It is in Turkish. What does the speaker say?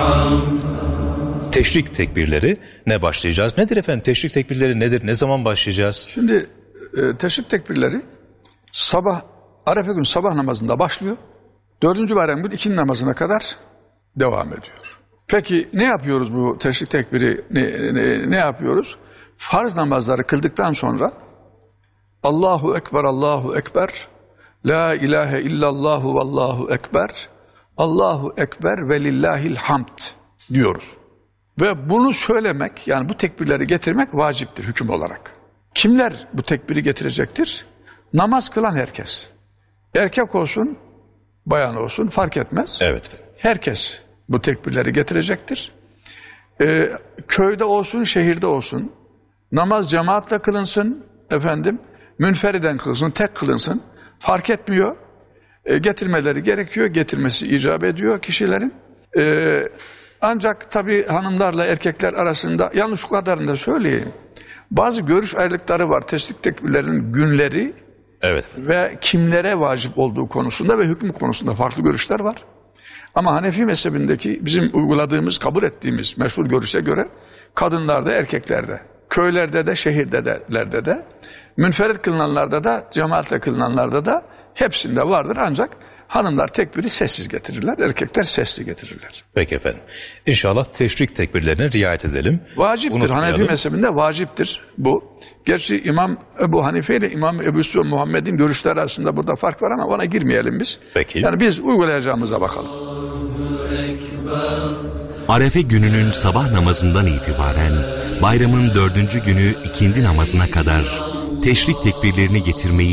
Teşrik tekbirleri ne başlayacağız? Nedir efendim? Teşrik tekbirleri nedir? Ne zaman başlayacağız? Şimdi teşrik tekbirleri Arefe günü sabah namazında başlıyor. 4. bayram günü ikindi namazına kadar devam ediyor. Peki ne yapıyoruz bu teşrik tekbiri? Ne yapıyoruz? Farz namazları kıldıktan sonra Allahu Ekber, Allahu Ekber, La ilahe illallahu vallahu ekber, Allahu Ekber ve lillahil hamd diyoruz. Ve bunu söylemek, yani bu tekbirleri getirmek vaciptir hüküm olarak. Kimler bu tekbiri getirecektir? Namaz kılan herkes. Erkek olsun, bayan olsun fark etmez. Evet. Herkes bu tekbirleri getirecektir. Köyde olsun, şehirde olsun. Namaz cemaatle kılınsın, münferiden kılınsın, tek kılınsın. Fark etmiyor. Getirmeleri gerekiyor, getirmesi icap ediyor kişilerin. Ancak tabii hanımlarla erkekler arasında, yalnız şu kadarını da söyleyeyim. Bazı görüş ayrılıkları var. Teşrik tekbirlerinin günleri ve kimlere vacip olduğu konusunda ve hükmü konusunda farklı görüşler var. Ama Hanefi mezhebindeki bizim uyguladığımız, kabul ettiğimiz meşhur görüşe göre kadınlarda, erkeklerde, köylerde de, şehirlerde de, münferit kılınanlarda da, cemaatle kılınanlarda da hepsinde vardır. Ancak hanımlar tekbiri sessiz getirirler, erkekler sesli getirirler. Peki efendim. İnşallah teşrik tekbirlerine riayet edelim. Vaciptir. Hanefi mezhebinde vaciptir bu. Gerçi İmam Ebu Hanife ile İmam Ebu Yusuf Muhammed'in görüşleri arasında burada fark var ama ona girmeyelim biz. Peki. Yani biz uygulayacağımıza bakalım. Arefe gününün sabah namazından itibaren bayramın 4. günü ikindi namazına kadar teşrik tekbirlerini getirmeyi